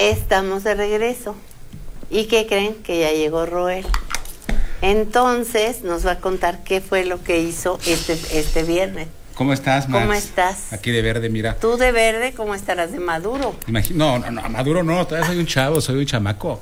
Estamos de regreso. ¿Y qué creen? Que ya llegó Roel. Entonces nos va a contar qué fue lo que hizo este viernes. ¿Cómo estás, Max? ¿Cómo estás? Aquí de verde, mira. Tú de verde, ¿cómo estarás de maduro? No, maduro no, todavía soy un chavo, soy un chamaco.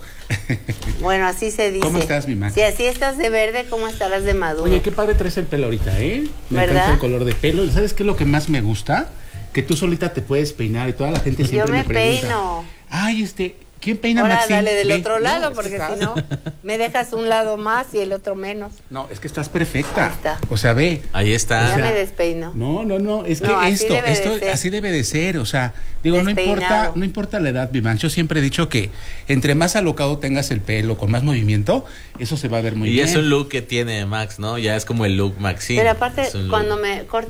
Bueno, así se dice. ¿Cómo estás, mi Max? Si así estás de verde, ¿cómo estarás de maduro? Oye, qué padre traes el pelo ahorita, ¿eh? Me ¿verdad? encanta el color de pelo. ¿Sabes qué es lo que más me gusta? Que tú solita te puedes peinar y toda la gente siempre me pregunta. Yo me peino. Ay, ¿quién peina, Ahora Maxine? dale del otro lado, No, porque si no, me dejas un lado más y el otro menos. No, es que estás perfecta. Ahí está. O sea, ve. Ahí está. Ya me despeino. No, es que No, así esto debe de ser. así debe de ser, o sea, digo, Despeinado. no importa la edad, mi Max, yo siempre he dicho que entre más alocado tengas el pelo, con más movimiento, eso se va a ver muy bien. Y es un look que tiene Max, ¿no? Ya es como el look Maxine. Pero aparte, Es un look. cuando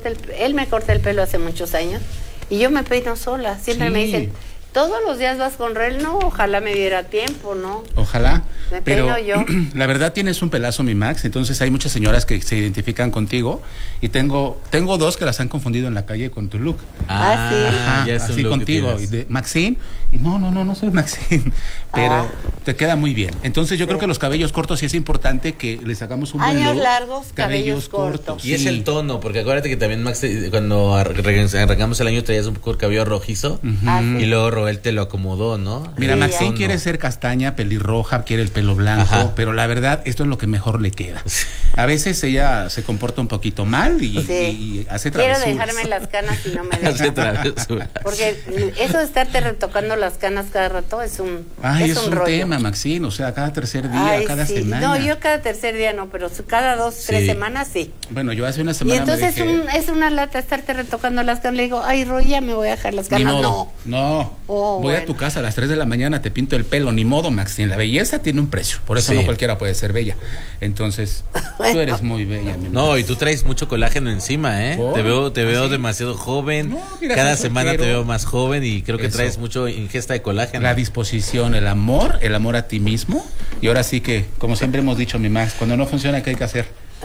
él me corta el pelo hace muchos años y yo me peino sola. Siempre Sí. me dicen, todos los días vas con Roel. No, ojalá me diera tiempo, ¿no? Ojalá. Me Pero peino yo. la verdad tienes un pelazo, mi Max, entonces hay muchas señoras que se identifican contigo y tengo dos que las han confundido en la calle con tu look. Ah, sí. Ajá, ya es un así look que contigo. tienes. Y de Maxine, y no soy Maxine, pero te queda muy bien. Entonces yo creo que los cabellos cortos sí es importante que les hagamos un buen Años look. largos, cabellos cortos. Y es sí. el tono, porque acuérdate que también Max, cuando arrancamos el año traías un poco el cabello rojizo Ah, sí. y luego Roel te lo acomodó, ¿no? Mira, Sí, Maxine ya. quiere ser castaña, pelirroja, quiere el pelo blanco, Ajá. pero la verdad, esto es lo que mejor le queda. A veces ella se comporta un poquito mal y, Sí. y hace Quiero travesuras. dejarme las canas y no me Hace dejan. travesuras. Porque eso de estarte retocando las canas cada rato es un Ay, es un rollo. tema, Maxine, o sea, cada tercer día, Ay, cada sí. semana. No, yo cada tercer día no, pero cada 2, 3 Sí. semanas sí. Bueno, yo hace una Y semana entonces me dejé... es una lata estarte retocando las canas. Le digo, ay, Roy, ya me voy a dejar las Ni canas. modo, no. Oh, Voy a bueno. tu casa a las 3 de la mañana, te pinto el pelo, ni modo, Maxine. La belleza tiene un precio, por eso Sí. no cualquiera puede ser bella. Entonces, Bueno. tú eres muy bella, mi No, Max. y tú traes mucho colágeno encima, ¿eh? ¿Por? Te veo ¿Ah, sí? demasiado joven. No, mira, Cada soy semana te soltero. veo más joven y creo que Eso. traes mucho ingesta de colágeno. La disposición, el amor a ti mismo. Y ahora sí que, como siempre hemos dicho, mi Max, cuando no funciona, ¿qué hay que hacer?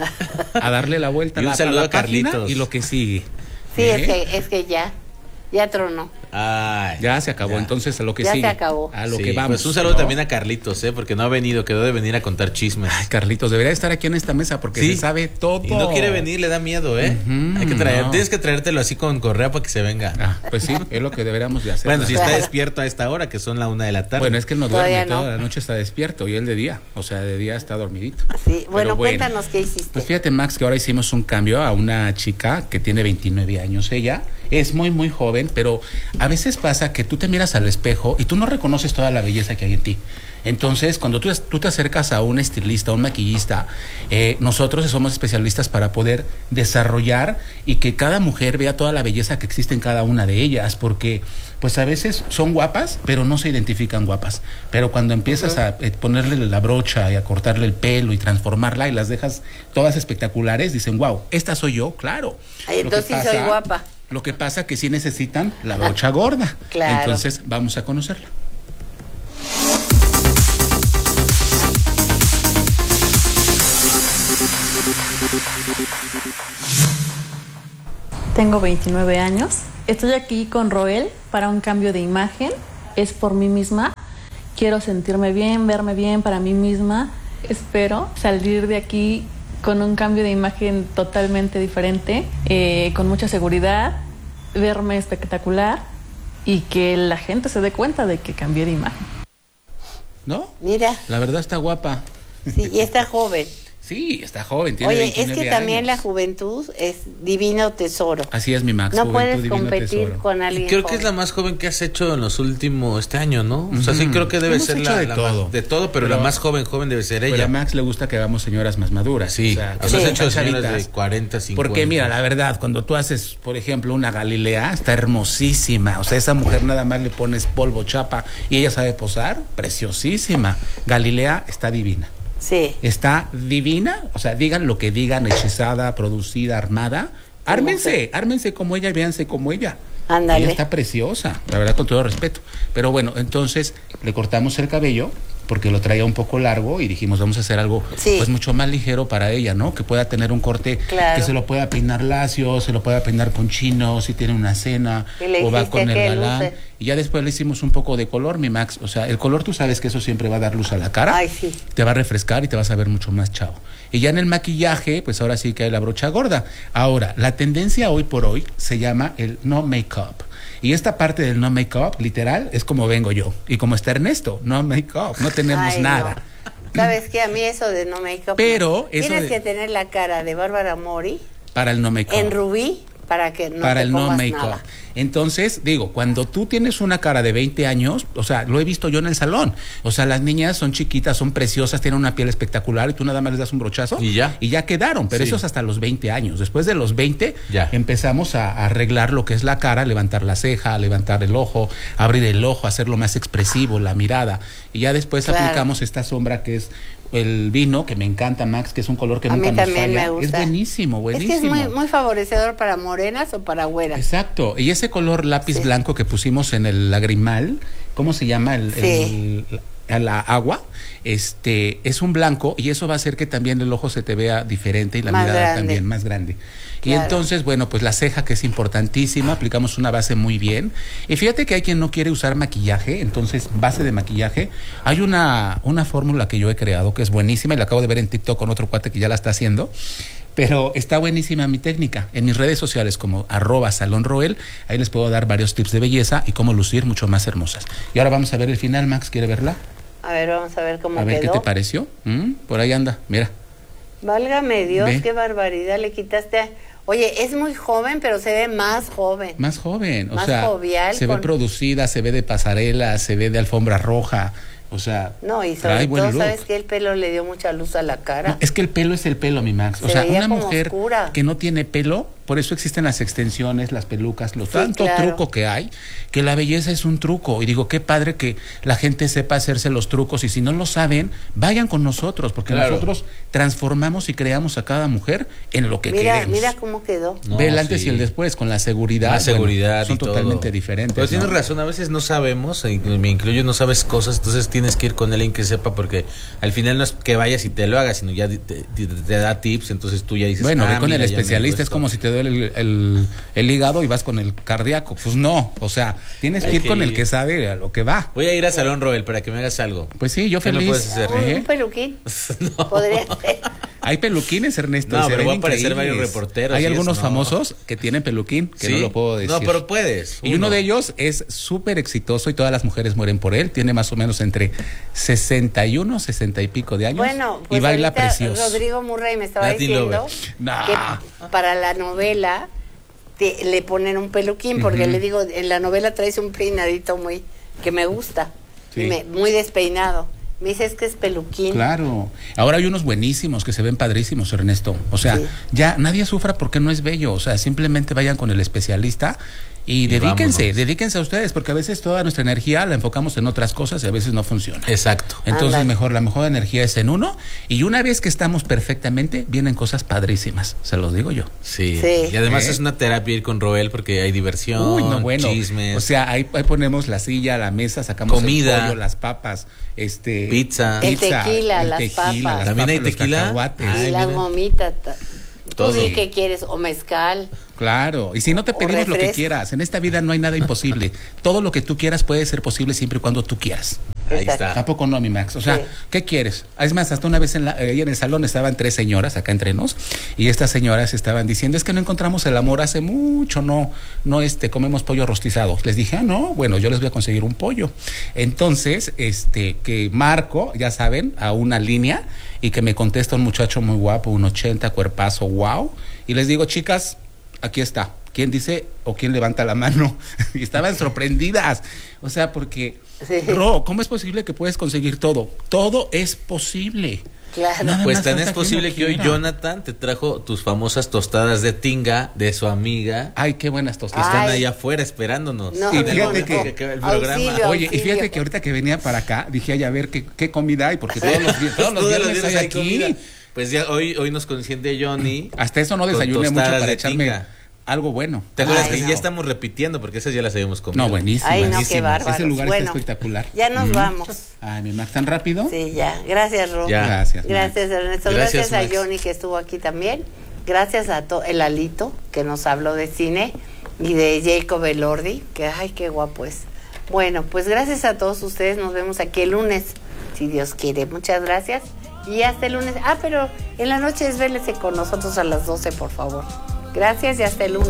A darle la vuelta Y un a la, saludo la a página Carlitos. y lo que sigue. Sí, ¿Eh? es que ya tronó. Ay, Ya se acabó, ya. entonces a lo que Ya sigue. se acabó. A lo Sí, que vamos. pues un saludo ¿no? también a Carlitos, porque no ha venido, quedó de venir a contar chismes. Ay, Carlitos, debería estar aquí en esta mesa porque Sí. se sabe todo. Y no quiere venir, le da miedo, ¿eh? Ujú, Hay que no. tienes que traértelo así con correa para que se venga. Ah, pues sí, es lo que deberíamos de hacer. Bueno, si está Claro. despierto a esta hora, que son la 1 de la tarde. Bueno, es que él no duerme, Todavía no. toda la noche está despierto y él de día, o sea, de día está dormidito. Sí, bueno, Pero cuéntanos qué hiciste. Pues fíjate, Max, que ahora hicimos un cambio a una chica que tiene 29 años. Ella es muy joven, pero a veces pasa que tú te miras al espejo y tú no reconoces toda la belleza que hay en ti. Entonces, cuando tú te acercas a un estilista, a un maquillista, nosotros somos especialistas para poder desarrollar y que cada mujer vea toda la belleza que existe en cada una de ellas, porque pues a veces son guapas, pero no se identifican guapas. Pero cuando empiezas a ponerle la brocha y a cortarle el pelo y transformarla y las dejas todas espectaculares, dicen, wow, esta soy yo, claro. Ay, Lo que entonces sí soy guapa. Lo que pasa que sí necesitan la brocha gorda. Claro. Entonces, vamos a conocerla. Tengo 29 años. Estoy aquí con Roel para un cambio de imagen. Es por mí misma. Quiero sentirme bien, verme bien para mí misma. Espero salir de aquí con un cambio de imagen totalmente diferente, con mucha seguridad, verme espectacular y que la gente se dé cuenta de que cambié de imagen. ¿No? Mira, La verdad está guapa. sí, y está joven. Sí, está joven, tiene Oye, es 29 que también la años. juventud es divino tesoro. Así es, mi Max. No juventud, puedes divino competir tesoro. con alguien Creo que joven. es la más joven que has hecho en los últimos, este año, ¿no? O sea, sí Ujú. creo que debe Hemos ser hecho la de más, todo. de todo, pero la más joven debe ser Pero a ella. Max le gusta que hagamos señoras más maduras. Sí, o sea, que has no sean hecho señoras chavitas. de 40, 50. Porque mira, la verdad, cuando tú haces, por ejemplo, una Galilea, está hermosísima. O sea, esa mujer nada más le pones polvo, chapa y ella sabe posar, preciosísima. Galilea está divina. Sí. Está divina, o sea, digan lo que digan, hechizada, producida, armada. Ármense como ella y véanse como ella. Ándale. Ella está preciosa, la verdad, con todo respeto. Pero bueno, entonces le cortamos el cabello porque lo traía un poco largo y dijimos, vamos a hacer algo pues mucho más ligero para ella, ¿no? Que pueda tener un corte, que se lo pueda peinar lacio, se lo pueda peinar con chino, si tiene una cena, o va con el galán. Y ya después le hicimos un poco de color, mi Max. O sea, el color tú sabes que eso siempre va a dar luz a la cara. Ay, sí. Te va a refrescar y te vas a ver mucho más chavo. Y ya en el maquillaje, pues ahora sí que hay la brocha gorda. Ahora, la tendencia hoy por hoy se llama el no make-up. Y esta parte del no make-up, literal, es como vengo yo. Y como está Ernesto, no make-up, no tenemos nada. No. ¿Sabes qué? A mí eso de no make-up... Pero eso tienes que tener la cara de Bárbara Mori... Para el no make-up. En rubí, para que no para te el no pongas make-up. nada. Entonces, digo, cuando tú tienes una cara de 20 años, o sea, lo he visto yo en el salón. O sea, las niñas son chiquitas, son preciosas, tienen una piel espectacular y tú nada más les das un brochazo y ya quedaron. Pero eso es hasta los 20 años. Después de los 20, empezamos a arreglar lo que es la cara, levantar la ceja, levantar el ojo, abrir el ojo, hacerlo más expresivo, la mirada. Y ya después aplicamos esta sombra que es el vino, que me encanta, Max, que es un color que nunca nos falla. Me gusta. Es buenísimo, buenísimo. Es que es muy, muy favorecedor para morenas o para güeras. Exacto. Y ese color lápiz blanco que pusimos en el lagrimal, ¿cómo se llama? La agua, es un blanco y eso va a hacer que también el ojo se te vea diferente y la mirada también más grande. Claro. Y entonces, bueno, pues la ceja, que es importantísima, aplicamos una base muy bien. Y fíjate que hay quien no quiere usar maquillaje, entonces base de maquillaje. Hay una fórmula que yo he creado que es buenísima y la acabo de ver en TikTok con otro cuate que ya la está haciendo. Pero está buenísima mi técnica. En mis redes sociales como @salonroel, ahí les puedo dar varios tips de belleza y cómo lucir mucho más hermosas. Y ahora vamos a ver el final, Max, ¿quiere verla? A ver, vamos a ver cómo quedó. A ver, ¿qué te pareció? Por ahí anda, mira. Válgame Dios, qué barbaridad, le quitaste... Oye, es muy joven, pero se ve más joven. Más joven, más jovial. Se ve producida, se ve de pasarela, se ve de alfombra roja. O sea, no, y sobre todo, ¿sabes que el pelo le dio mucha luz a la cara? No, es que el pelo es el pelo, mi Max. O sea, una mujer que no tiene pelo, por eso existen las extensiones, las pelucas, tanto truco que hay, que la belleza es un truco. Y digo, qué padre que la gente sepa hacerse los trucos. Y si no lo saben, vayan con nosotros, porque nosotros transformamos y creamos a cada mujer en lo que queremos. Mira cómo quedó. No, ve el antes y el después, con la seguridad. La seguridad son totalmente diferentes. Pero tienes razón, a veces no sabemos, me incluyo, no sabes cosas, entonces tienes que ir con alguien que sepa, porque al final no es que vayas y te lo hagas, sino ya te da tips, entonces tú ya dices... Bueno, ve con el especialista, es como si te duele el hígado y vas con el cardíaco. Pues no, o sea, tienes que ir con el que sabe a lo que va. Voy a ir a Salón Roel para que me hagas algo. Pues sí, yo feliz. ¿Qué me puedes hacer? Un peluquín. No. Podría ser. Hay peluquines, Ernesto. No, pero va a aparecer varios reporteros. Hay algunos famosos que tienen peluquín, que no lo puedo decir. No, pero puedes. Y uno de ellos es súper exitoso y todas las mujeres mueren por él. Tiene más o menos entre 61, 60 y pico de años. Bueno, pues y baila precioso. Rodrigo Murray me estaba diciendo que para la novela le ponen un peluquín, porque le digo, en la novela traes un peinadito que me gusta, muy despeinado. Me dice, es que es peluquín. Claro. Ahora hay unos buenísimos que se ven padrísimos, Ernesto. O sea, ya nadie sufra porque no es bello. O sea, simplemente vayan con el especialista y dedíquense a ustedes, porque a veces toda nuestra energía la enfocamos en otras cosas y a veces no funciona. Exacto. Entonces, la mejor energía es en uno, y una vez que estamos perfectamente, vienen cosas padrísimas, se los digo yo. Sí. Y además es una terapia ir con Roel porque hay diversión, chismes. O sea, ahí ponemos la silla, la mesa, sacamos comida, el pollo, las papas, pizza, el tequila, las papas. También hay tequila. Y las gomitas. Todo. Tú di que quieres, o mezcal. Claro, y si no te pedimos lo que quieras, en esta vida no hay nada imposible. Todo lo que tú quieras puede ser posible siempre y cuando tú quieras. Ahí está. Tampoco no, mi Max. O sea, ¿qué quieres? Es más, hasta una vez en el salón estaban 3 señoras acá entre nos, y estas señoras estaban diciendo, es que no encontramos el amor hace mucho, no comemos pollo rostizado. Les dije, no, bueno, yo les voy a conseguir un pollo. Entonces, que marco, ya saben, a una línea, y que me contesta un muchacho muy guapo, 1.80, cuerpazo, wow. Y les digo, chicas, aquí está. ¿Quién dice o quién levanta la mano? Y estaban sorprendidas. O sea, porque, ¿cómo es posible que puedes conseguir todo? Todo es posible. Claro. Pues tan es posible que hoy Jonathan te trajo tus famosas tostadas de tinga de su amiga. Ay, qué buenas tostadas. Están allá afuera esperándonos. No, y fíjate que el programa. Oye, y fíjate que ahorita que venía para acá, dije, ay, a ver qué comida hay, porque todos los viernes hay aquí. Comida. Pues ya hoy nos consiente Johnny. Hasta eso no desayuné mucho para echarme algo bueno. ¿Te acuerdas que ya estamos repitiendo? Porque esas ya las habíamos comido. No, buenísimas. Ay, no, qué bárbaro. Ese lugar está espectacular. Ya nos vamos. Ay, mi Max, ¿tan rápido? Sí, ya. Gracias, Ro. Ya. Gracias, Gracias, Ernesto. Gracias, Gracias a Max. Johnny, que estuvo aquí también. Gracias a el Alito, que nos habló de cine. Y de Jacob Elordi, que ay, qué guapo es. Bueno, pues gracias a todos ustedes. Nos vemos aquí el lunes, si Dios quiere. Muchas gracias. Y hasta el lunes. Pero en la noche desvélese con nosotros a las 12, por favor. Gracias y hasta el lunes.